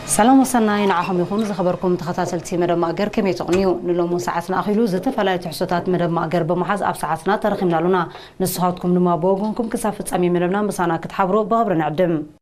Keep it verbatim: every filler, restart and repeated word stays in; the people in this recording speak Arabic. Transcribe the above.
سلام وسناي نعهم يكون زخبركم تخطاتلتي مدام ماجر كم يتقنيو نلوم ساعتنا أخيلو زت فلا تحسطات مدام ماجر بمحاز أب ساعتنا ترخم لنا نصحاتكم لما بوجونكم كسافة أمي مدامنا بس أنا كتحبرو بابر نعدم